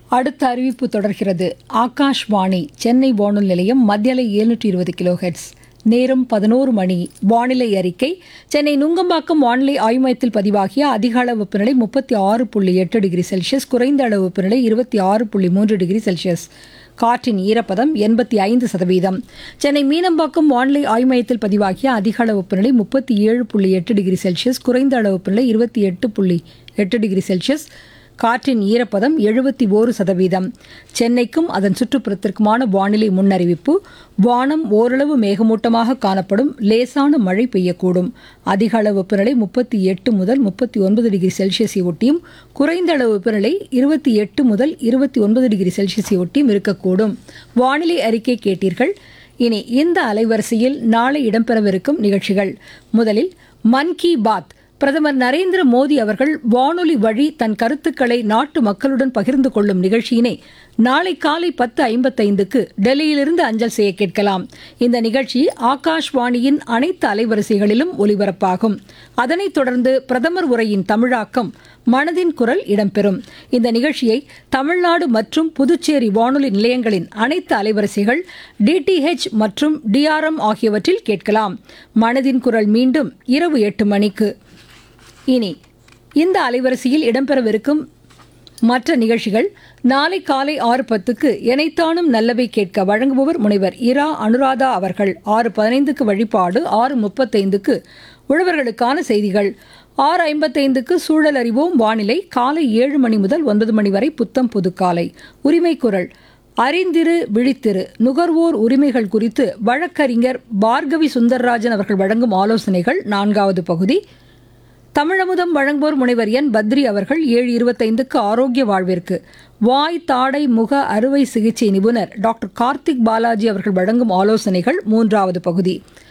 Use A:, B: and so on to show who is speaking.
A: அடுத்த அறிவிப்பு தொடர்கிறது. ஆகாஷ்வாணி சென்னை வானொலி நிலையம் மத்தியலை 720 கிலோஹெர்ட்ஸ். நேரம் 11 மணி. வானிலை அறிக்கை. சென்னை நுங்கம்பாக்கம் வானிலை ஆய்வு மையத்தில் பதிவாகிய அதிக அளவு வெப்பநிலை 36.8 டிகிரி செல்சியஸ், குறைந்த அளவு வெப்பநிலை 26.3 டிகிரி செல்சியஸ். காற்றின் ஈரப்பதம் 85%. சென்னை மீனம்பாக்கம் வானிலை ஆய்வு மையத்தில் பதிவாகிய அதிக அளவு வெப்பநிலை 37.8 டிகிரி செல்சியஸ், குறைந்த அளவு வெப்பநிலை 28.8 டிகிரி செல்சியஸ். காற்றின் ஈரப்பதம் 71%. சென்னைக்கும் அதன் சுற்றுப்புறத்திற்குமான வானிலை முன்னறிவிப்பு. வானம் ஓரளவு மேகமூட்டமாக காணப்படும். லேசான மழை பெய்யக்கூடும். அதிக அளவு வெப்பநிலை 38 முதல் 39 டிகிரி செல்சியஸை ஒட்டியும், குறைந்த அளவு வெப்பநிலை 28 முதல் 29 டிகிரி செல்சியஸை ஒட்டியும் இருக்கக்கூடும். வானிலை அறிக்கை கேட்டீர்கள். இனி இந்த அலைவரிசையில் நாளை இடம்பெறவிருக்கும் நிகழ்ச்சிகள். முதலில் மன் கி பாத். பிரதமர் நரேந்திர மோடி அவர்கள் வானொலி வழி தன் கருத்துக்களை நாட்டு மக்களுடன் பகிர்ந்து கொள்ளும் நிகழ்ச்சியினை நாளை காலை 10:55க்கு டெல்லியிலிருந்து அஞ்சல் செய்ய கேட்கலாம். இந்த நிகழ்ச்சி ஆகாஷ்வாணியின் அனைத்து அலைவரிசைகளிலும் ஒலிபரப்பாகும். அதனைத் தொடர்ந்து பிரதமர் உரையின் தமிழாக்கம் மனதின் குரல் இடம்பெறும். இந்த நிகழ்ச்சியை தமிழ்நாடு மற்றும் புதுச்சேரி வானொலி நிலையங்களின் அனைத்து அலைவரிசைகள், DTH மற்றும் DRM ஆகியவற்றில் கேட்கலாம். மனதின் குரல் மீண்டும் இரவு 8 மணிக்கு. இனி இந்த அலைவரிசையில் இடம்பெறவிருக்கும் மற்ற நிகழ்ச்சிகள். நாளை காலை 6:10க்கு எனைத்தானும் நல்லவை கேட்க வழங்குபவர் முனைவர் இரா அனுராதா அவர்கள். 6:15க்கு வழிபாடு. 6:35க்கு உழவர்களுக்கான செய்திகள். 6:55க்கு சூழல் அறிவோம் வானிலை. காலை 7 மணி முதல் 9 மணி வரை புத்தம் புதுக்காலை. உரிமை குரல். அறிந்திரு விழித்திரு நுகர்வோர் உரிமைகள் குறித்து வழக்கறிஞர் பார்கவி சுந்தர்ராஜன் அவர்கள் வழங்கும் ஆலோசனைகள் 4வது பகுதி. தமிழமுதம் வழங்குவோர் முனைவர் என் பத்ரி அவர்கள். 7:25க்கு ஆரோக்கிய வாழ்விற்கு வாய் தாடை முக அறுவை சிகிச்சை நிபுணர் டாக்டர் கார்த்திக் பாலாஜி அவர்கள் வழங்கும் ஆலோசனைகள் 3வது பகுதி.